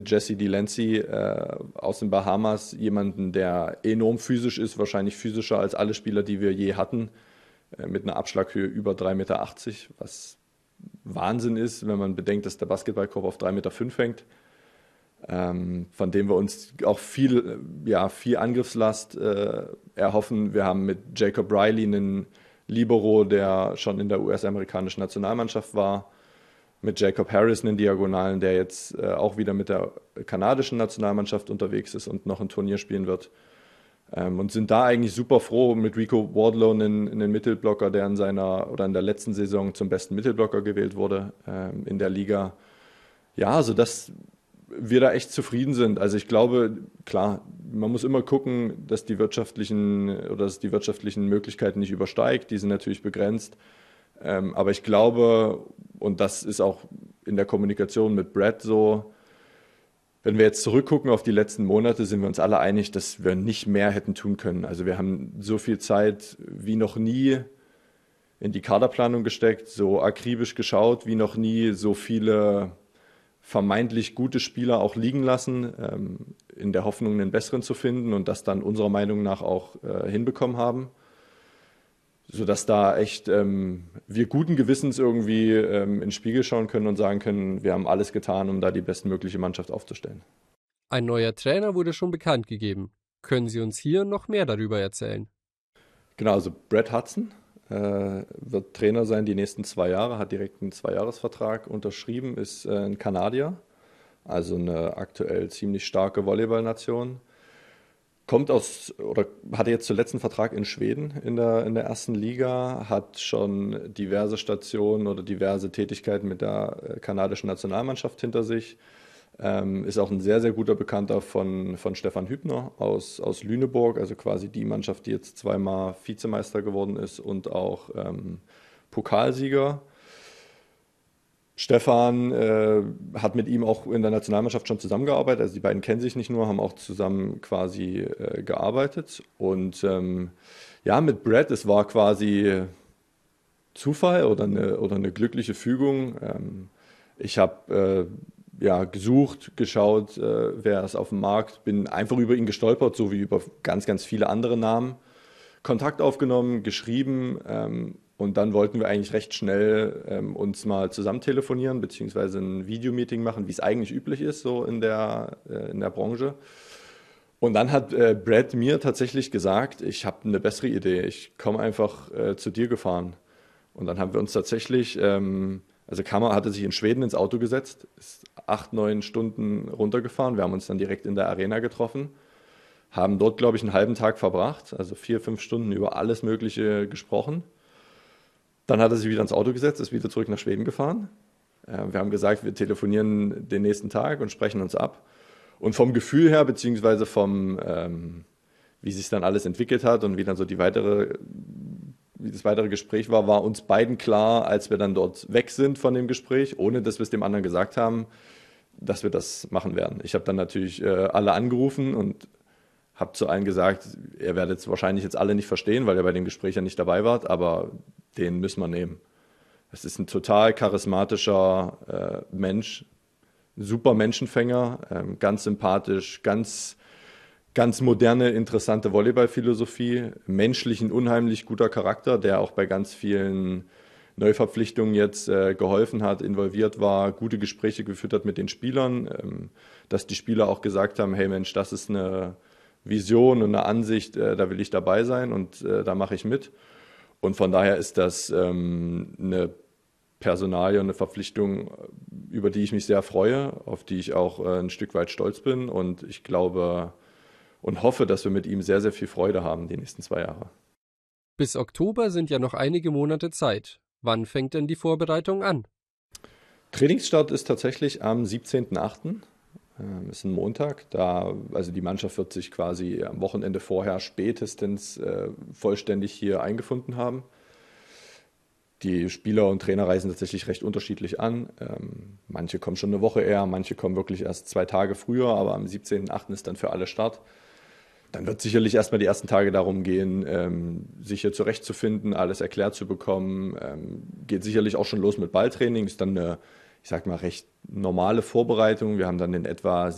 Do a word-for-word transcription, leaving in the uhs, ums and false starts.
Jesse Delancey äh, aus den Bahamas, jemanden, der enorm physisch ist, wahrscheinlich physischer als alle Spieler, die wir je hatten, äh, mit einer Abschlaghöhe über drei Meter achtzig, was Wahnsinn ist, wenn man bedenkt, dass der Basketballkorb auf drei Meter fünf hängt, ähm, von dem wir uns auch viel, ja, viel Angriffslast äh, erhoffen. Wir haben mit Jacob Riley einen Libero, der schon in der U S-amerikanischen Nationalmannschaft war, mit Jacob Harris einen Diagonalen, der jetzt äh, auch wieder mit der kanadischen Nationalmannschaft unterwegs ist und noch ein Turnier spielen wird. Ähm, und sind da eigentlich super froh mit Rico Wardlow, einen, einen Mittelblocker, der in seiner oder in der letzten Saison zum besten Mittelblocker gewählt wurde ähm, in der Liga. Ja, sodass wir da echt zufrieden sind. Also ich glaube, klar, man muss immer gucken, dass die wirtschaftlichen oder dass die wirtschaftlichen Möglichkeiten nicht übersteigt. Die sind natürlich begrenzt. Ähm, aber ich glaube, und das ist auch in der Kommunikation mit Brad so, wenn wir jetzt zurückgucken auf die letzten Monate, sind wir uns alle einig, dass wir nicht mehr hätten tun können. Also wir haben so viel Zeit wie noch nie in die Kaderplanung gesteckt, so akribisch geschaut wie noch nie, so viele vermeintlich gute Spieler auch liegen lassen, ähm, in der Hoffnung, einen besseren zu finden und das dann unserer Meinung nach auch äh, hinbekommen haben. Sodass da echt ähm, wir guten Gewissens irgendwie ähm, in den Spiegel schauen können und sagen können, wir haben alles getan, um da die bestmögliche Mannschaft aufzustellen. Ein neuer Trainer wurde schon bekannt gegeben. Können Sie uns hier noch mehr darüber erzählen? Genau, also Brad Hudson äh, wird Trainer sein die nächsten zwei Jahre, hat direkt einen Zweijahresvertrag unterschrieben, ist äh, ein Kanadier, also eine aktuell ziemlich starke Volleyballnation. Kommt aus oder hatte jetzt zuletzt einen Vertrag in Schweden in der, in der ersten Liga, hat schon diverse Stationen oder diverse Tätigkeiten mit der kanadischen Nationalmannschaft hinter sich, ähm, ist auch ein sehr, sehr guter Bekannter von, von Stefan Hübner aus, aus Lüneburg, also quasi die Mannschaft, die jetzt zweimal Vizemeister geworden ist und auch ähm, Pokalsieger. Stefan äh, hat mit ihm auch in der Nationalmannschaft schon zusammengearbeitet. Also die beiden kennen sich nicht nur, haben auch zusammen quasi äh, gearbeitet. Und ähm, ja, mit Brad, es war quasi Zufall oder eine, oder eine glückliche Fügung. Ähm, ich habe äh, ja, gesucht, geschaut, äh, wer ist auf dem Markt, bin einfach über ihn gestolpert, so wie über ganz, ganz viele andere Namen. Kontakt aufgenommen, geschrieben, ähm, und dann wollten wir eigentlich recht schnell ähm, uns mal zusammen telefonieren, beziehungsweise ein Videomeeting machen, wie es eigentlich üblich ist, so in der, äh, in der Branche. Und dann hat äh, Brad mir tatsächlich gesagt, ich habe eine bessere Idee, ich komme einfach äh, zu dir gefahren. Und dann haben wir uns tatsächlich, ähm, also Kammer hatte sich in Schweden ins Auto gesetzt, ist acht, neun Stunden runtergefahren. Wir haben uns dann direkt in der Arena getroffen, haben dort, glaube ich, einen halben Tag verbracht, also vier, fünf Stunden über alles Mögliche gesprochen. Dann hat er sich wieder ins Auto gesetzt, ist wieder zurück nach Schweden gefahren. Wir haben gesagt, wir telefonieren den nächsten Tag und sprechen uns ab. Und vom Gefühl her, beziehungsweise vom, ähm, wie sich dann alles entwickelt hat und wie dann so die weitere, wie das weitere Gespräch war, war uns beiden klar, als wir dann dort weg sind von dem Gespräch, ohne dass wir es dem anderen gesagt haben, dass wir das machen werden. Ich habe dann natürlich äh, alle angerufen und habe zu allen gesagt, ihr werdet es wahrscheinlich jetzt alle nicht verstehen, weil ihr bei dem Gespräch ja nicht dabei wart, aber den müssen wir nehmen. Es ist ein total charismatischer äh, Mensch, super Menschenfänger, ähm, ganz sympathisch, ganz, ganz moderne, interessante Volleyballphilosophie, menschlich ein unheimlich guter Charakter, der auch bei ganz vielen Neuverpflichtungen jetzt äh, geholfen hat, involviert war, gute Gespräche geführt hat mit den Spielern, ähm, dass die Spieler auch gesagt haben, hey Mensch, das ist eine Vision und eine Ansicht, äh, da will ich dabei sein und äh, da mache ich mit. Und von daher ist das ähm, eine Personalie und eine Verpflichtung, über die ich mich sehr freue, auf die ich auch äh, ein Stück weit stolz bin. Und ich glaube und hoffe, dass wir mit ihm sehr, sehr viel Freude haben die nächsten zwei Jahre. Bis Oktober sind ja noch einige Monate Zeit. Wann fängt denn die Vorbereitung an? Trainingsstart ist tatsächlich am siebzehnten achten Ähm, ist ein Montag. Da, also die Mannschaft wird sich quasi am Wochenende vorher spätestens äh, vollständig hier eingefunden haben. Die Spieler und Trainer reisen tatsächlich recht unterschiedlich an. Ähm, manche kommen schon eine Woche eher, manche kommen wirklich erst zwei Tage früher, aber am siebzehnten achten ist dann für alle Start. Dann wird sicherlich erstmal die ersten Tage darum gehen, ähm, sich hier zurechtzufinden, alles erklärt zu bekommen. Ähm, geht sicherlich auch schon los mit Balltraining. Ist dann eine, ich sag mal, recht normale Vorbereitung. Wir haben dann in etwa